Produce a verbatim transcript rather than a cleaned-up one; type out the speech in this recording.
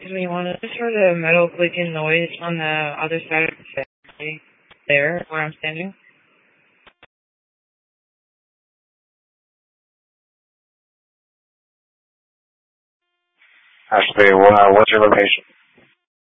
Excuse me, one, is this for the metal clicking noise on the other side of the factory there where I'm standing? Ashby, well, what's your location?